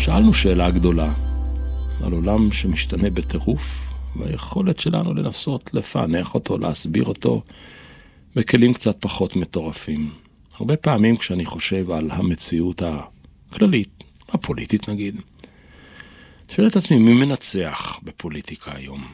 שאלנו שאלה גדולה על עולם שמשתנה בטירוף, והיכולת שלנו לנסות לפענח אותו, להסביר אותו, בכלים קצת פחות מטורפים. הרבה פעמים כשאני חושב על המציאות הכללית, הפוליטית נגיד, שואל את עצמי, מי מנצח בפוליטיקה היום?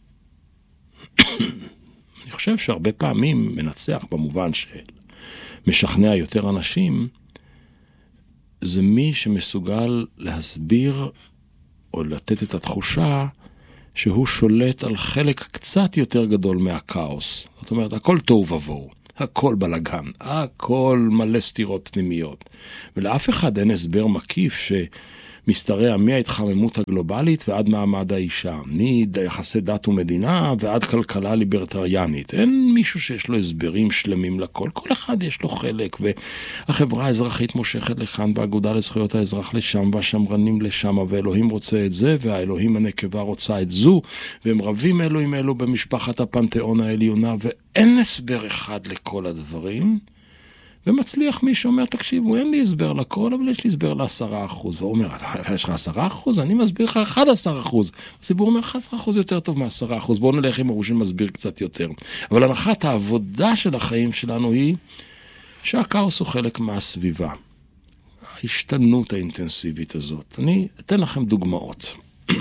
אני חושב שהרבה פעמים מנצח במובן של משכנע יותר אנשים, זה מי שמסוגל להסביר או לתת את התחושה שהוא שולט על חלק קצת יותר גדול מהכאוס. זאת אומרת, הכל טוב ובוהו, הכל בלגן, הכל מלא סתירות פנימיות. ולאף אחד אין הסבר מקיף שמסתרע מההתחממות הגלובלית ועד מעמד האישה, מיחסי דת ומדינה ועד כלכלה ליברטריאנית. אין מישהו שיש לו הסברים שלמים לכל, כל אחד יש לו חלק, והחברה האזרחית מושכת לכאן, והאגודה לזכויות האזרח לשם, והשמרנים לשם, ואלוהים רוצה את זה, והאלוהים הנקבה רוצה את זו, והם רבים אלו עם אלו במשפחת הפנתיאון העליונה, ואין הסבר אחד לכל הדברים. ומצליח מי שאומר, תקשיבו, אין לי הסבר לכל, אבל יש לי הסבר ל10%. והוא אומר, יש לך 10%? אני מסביר לך 11%. הציבור אומר, 11% יותר טוב מ10%. בואו נלך עם הראש שמסביר קצת יותר. אבל הנחת העבודה של החיים שלנו היא שהכאוס הוא חלק מהסביבה. ההשתנות האינטנסיבית הזאת. אני אתן לכם דוגמאות.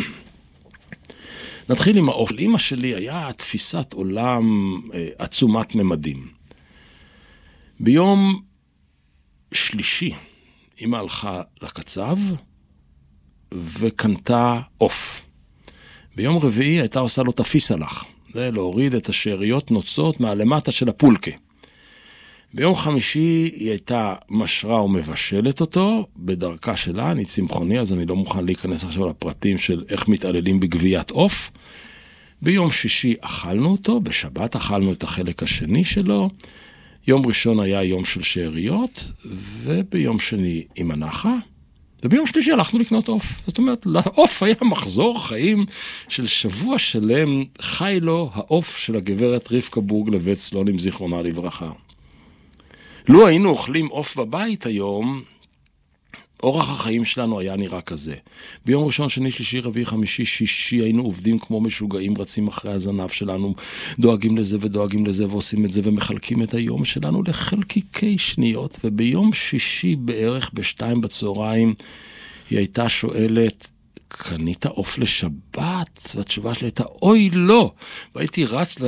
נתחיל עם האופן. לאמא שלי היה תפיסת עולם עצומת ממדים. ביום שלישי, אמא הלכה לקצב וקנתה עוף. ביום רביעי הייתה עושה לו תפיס הלך. זה להוריד את השאריות נוצות מהלמטה של הפולקה. ביום חמישי היא הייתה משרה ומבשלת אותו בדרכה שלה, אני צמחוני, אז אני לא מוכן להיכנס עכשיו לפרטים של איך מתעללים בגביית עוף. ביום שישי אכלנו אותו, בשבת אכלנו את החלק השני שלו, יום ראשון היה יום של שאריות, וביום שני עם הנחה, וביום שלישי הלכנו לקנות עוף. זאת אומרת, לעוף היה מחזור חיים של שבוע שלם, חי לו העוף של הגברת רבקה בורג לבית סלונים, זיכרונה לברכה. לו היינו אוכלים עוף בבית היום, אורח החיים שלנו היה נראה כזה. ביום ראשון, שני, שלישי, רביעי, חמישי, שישי, היינו עובדים כמו משוגעים, רצים אחרי הזנב שלנו, דואגים לזה ודואגים לזה, ועושים את זה ומחלקים את היום שלנו לחלקיקי שניות, וביום שישי בערך ב2 בצהריים, היא הייתה שואלת, קנית עוף לשבת? והתשובה שלי הייתה, אוי לא! והייתי רץ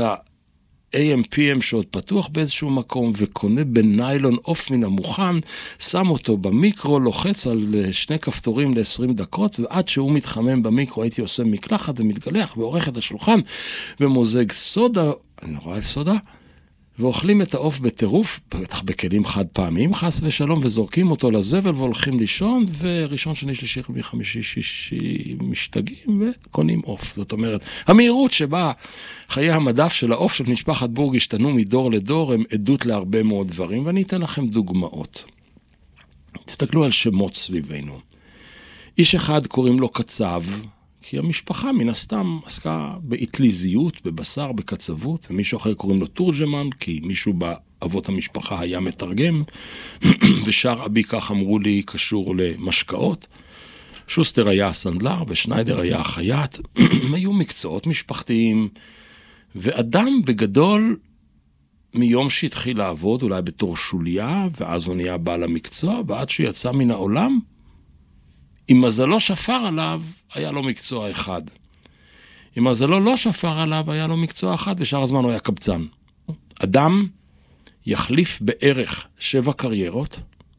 AM/PM שעוד פתוח באיזשהו מקום, וקונה בניילון עוף מן המוכן, שם אותו במיקרו, לוחץ על 2 כפתורים ל20 דקות, ועד שהוא מתחמם במיקרו הייתי עושה מקלחת ומתגלח, ועורך את השולחן, ומוזג סודה, אני רואה איפה סודה, ואוכלים את העוף בטירוף, בטח בכלים חד פעמים, חס ושלום, וזורקים אותו לזבל והולכים לישון, וראשון, שני, שלישי, רביעי, חמישי, שישי, משתגעים וקונים עוף. זאת אומרת, המהירות שבה חיי המדף של העוף של משפחת בורג השתנו מדור לדור, הם עדות להרבה מאוד דברים, ואני אתן לכם דוגמאות. תסתכלו על שמות סביבנו. איש אחד קוראים לו קצב, כי המשפחה מן הסתם עסקה באטליזיות, בבשר, בקצבות, ומישהו אחר קוראים לו תורג'מן, כי מישהו באבות המשפחה היה מתרגם, ושר אבי כך אמרו לי קשור למשקאות. שוסטר היה הסנדלר ושניידר היה החייט, היו מקצועות משפחתיים, ואדם בגדול מיום שהתחיל לעבוד, אולי בתור שוליה, ואז הוא נהיה בעל המקצוע, ועד שהוא יצא מן העולם, אם מזלו שפר עליו, היה לו מקצוע אחד. אם מזלו לא שפר עליו, היה לו מקצוע אחד, ושאר הזמן הוא היה קבצן. אדם יחליף בערך 7 קריירות,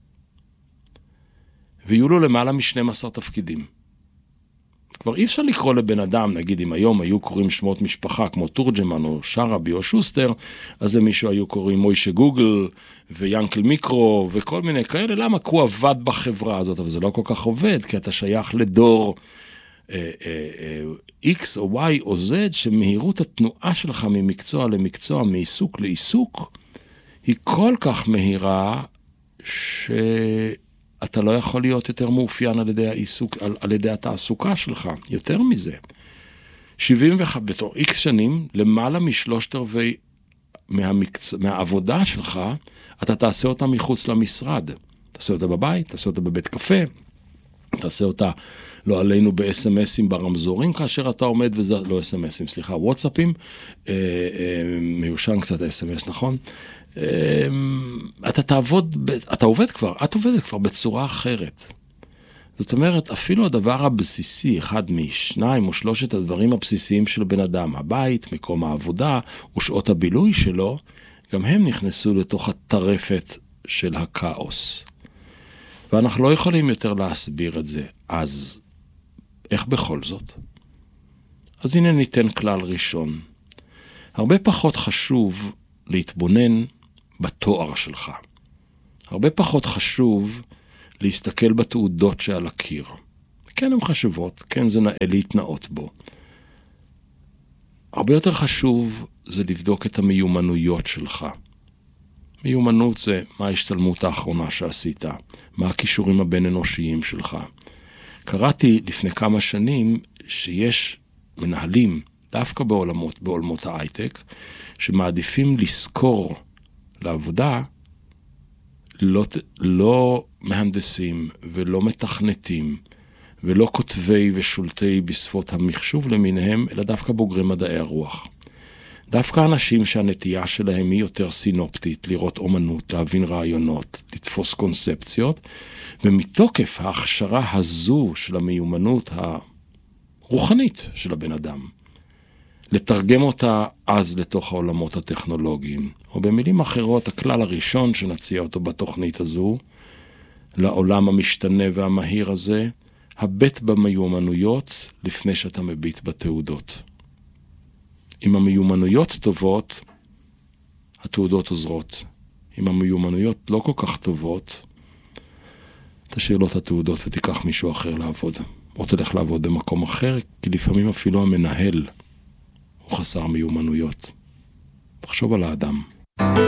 ויהיו לו למעלה מ12 תפקידים. כבר אי אפשר לקרוא לבן אדם, נגיד אם היום היו קוראים שמות משפחה, כמו תורג'מן או שרבי או שוסטר, אז למישהו היו קוראים מוישה גוגל וינקל מיקרו וכל מיני כאלה. למה? כי הוא עבד בחברה הזאת, אבל זה לא כל כך עובד, כי אתה שייך לדור X או Y או Z, שמהירות התנועה שלך ממקצוע למקצוע, מעיסוק לעיסוק, היא כל כך מהירה אתה לא יכול להיות יותר מאופיין על ידי העיסוק, על ידי התעסוקה שלך. יותר מזה, 75 בתור X שנים, למעלה מ3/4 מהעבודה שלך, אתה תעשה אותה מחוץ למשרד. תעשה אותה בבית, תעשה אותה בבית קפה, תעשה אותה לא עלינו ב-SMSים ברמזורים, כאשר אתה עומד וזה, לא SMSים, סליחה, וואטסאפים, מיושן קצת SMS, נכון? את עובדת כבר בצורה אחרת. זאת אומרת, אפילו הדבר הבסיסי, אחד משניים או שלושת הדברים הבסיסיים של בן אדם, הבית, מקום העבודה ושעות הבילוי שלו, גם הם נכנסו לתוך הטרפת של הכאוס. ואנחנו לא יכולים יותר להסביר את זה. אז איך בכל זאת? אז הנה ניתן כלל ראשון. הרבה פחות חשוב להתבונן בתואר שלך. הרבה פחות חשוב להסתכל בתעודות שעל הקיר. כן, הן חשובות, כן, זה נאה להתנאות בו. הרבה יותר חשוב זה לבדוק את המיומנויות שלך. מיומנות זה מה ההשתלמות האחרונה שעשית, מה הכישורים הבין אנושיים שלך. קראתי לפני כמה שנים שיש מנהלים, דווקא בעולמות ההייטק, שמעדיפים לזכור לעבודה לא מהנדסים ולא מתכנתים ולא כותבי ושולטי בשפות המחשוב למיניהם, אלא דווקא בוגרי מדעי הרוח. דווקא אנשים שהנטייה שלהם היא יותר סינופטית, לראות אומנות, להבין רעיונות, לתפוס קונספציות, ומתוקף ההכשרה הזו של המיומנות הרוחנית של הבן אדם, לתרגם אותה אז לתוך העולמות הטכנולוגיים, או במילים אחרות, הכלל הראשון שנציע אותו בתוכנית הזו, לעולם המשתנה והמהיר הזה, הבט במיומנויות לפני שאתה מביט בתעודות. אם המיומנויות טובות, התעודות עוזרות. אם המיומנויות לא כל כך טובות, תשאיר לו את התעודות ותיקח מישהו אחר לעבוד. או תלך לעבוד במקום אחר, כי לפעמים אפילו המנהל הוא חסר מיומנויות. תחשוב על האדם.